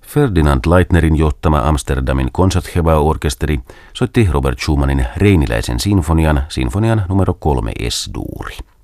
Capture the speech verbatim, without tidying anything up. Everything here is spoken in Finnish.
Ferdinand Leitnerin johtama Amsterdamin Concertgebouw-orkesteri soitti Robert Schumannin Reiniläisen sinfonian, sinfonian numero kolme S-duuri.